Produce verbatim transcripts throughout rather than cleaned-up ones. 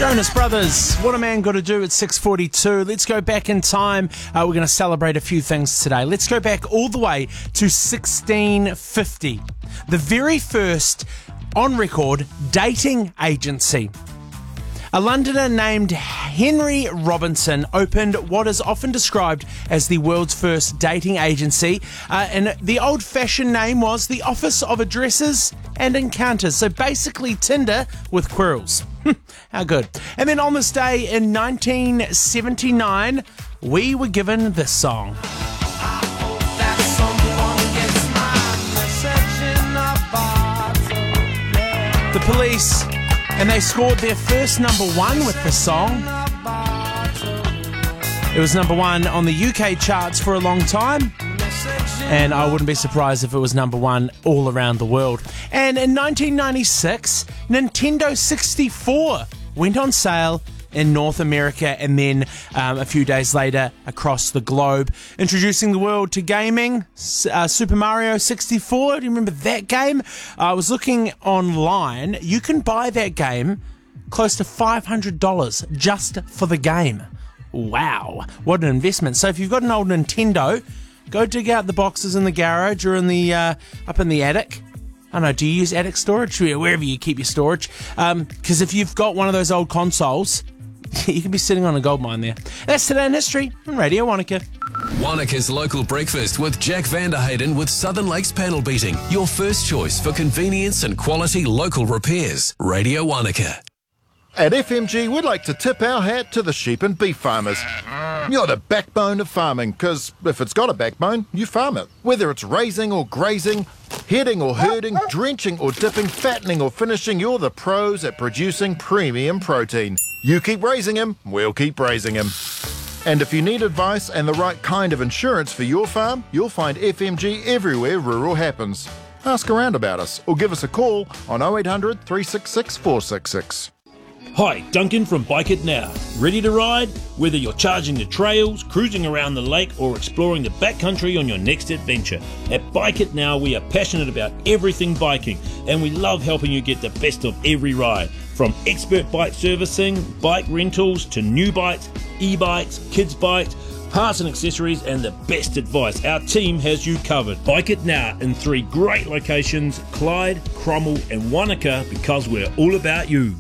Jonas Brothers, What a Man Got to Do at six forty-two. Let's go back in time. Uh, we're going to celebrate a few things today. Let's go back all the way to sixteen fifty. The very first on-record dating agency. A Londoner named Henry Robinson opened what is often described as the world's first dating agency, uh, and the old-fashioned name was the Office of Addresses and Encounters. So basically Tinder with quirrels. How good. And then on this day in nineteen seventy-nine, we were given this song. The Police, and they scored their first number one with this song. It was number one on the U K charts for a long time, and I wouldn't be surprised if it was number one all around the world. And in nineteen ninety-six, Nintendo sixty-four went on sale in North America, and then um, a few days later across the globe, introducing the world to gaming. uh, Super Mario sixty-four, do you remember that game? Uh, I was looking online, you can buy that game close to five hundred dollars just for the game. Wow, what an investment. So if you've got an old Nintendo, go dig out the boxes in the garage or in the uh, up in the attic. I don't know, do you use attic storage? Wherever you keep your storage. Because um, if you've got one of those old consoles, you could be sitting on a gold mine there. That's Today in History on Radio Wanaka. Wanaka's Local Breakfast with Jack Vanderheyden with Southern Lakes Panel Beating. Your first choice for convenience and quality local repairs. Radio Wanaka. At F M G, we'd like to tip our hat to the sheep and beef farmers. You're the backbone of farming, because if it's got a backbone, you farm it. Whether it's raising or grazing, heading or herding, drenching or dipping, fattening or finishing, you're the pros at producing premium protein. You keep raising him, we'll keep raising him. And if you need advice and the right kind of insurance for your farm, you'll find F M G everywhere rural happens. Ask around about us or give us a call on oh eight hundred, three six six, four six six. Hi, Duncan from Bike It Now. Ready to ride? Whether you're charging the trails, cruising around the lake, or exploring the backcountry on your next adventure, at Bike It Now we are passionate about everything biking, and we love helping you get the best of every ride. From expert bike servicing, bike rentals, to new bikes, e-bikes, kids bikes, parts and accessories, and the best advice, our team has you covered. Bike It Now in three great locations, Clyde, Cromwell and Wanaka, because we're all about you.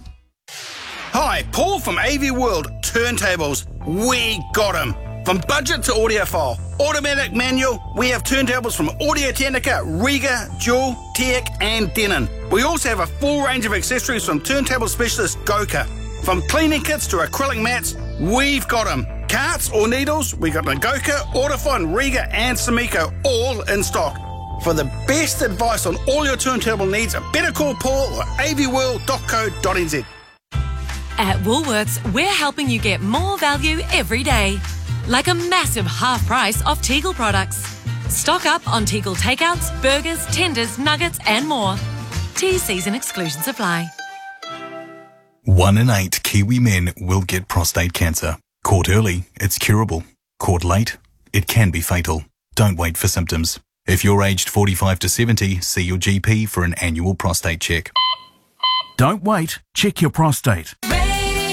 Hi, Paul from A V World Turntables. We got 'em. From budget to audiophile, automatic, manual, we have turntables from Audio-Technica, Riga, Jewel, Tech and Denon. We also have a full range of accessories from turntable specialist Goka. From cleaning kits to acrylic mats, we've got 'em. Carts or needles, we got Goka, Autofine, Riga and Sumiko, all in stock. For the best advice on all your turntable needs, better call Paul or a v world dot co dot n z. At Woolworths, we're helping you get more value every day. Like a massive half price off Tegel products. Stock up on Tegel takeouts, burgers, tenders, nuggets and more. T Cs and exclusions apply. One in eight Kiwi men will get prostate cancer. Caught early, it's curable. Caught late, it can be fatal. Don't wait for symptoms. If you're aged forty-five to seventy, see your G P for an annual prostate check. Don't wait, check your prostate.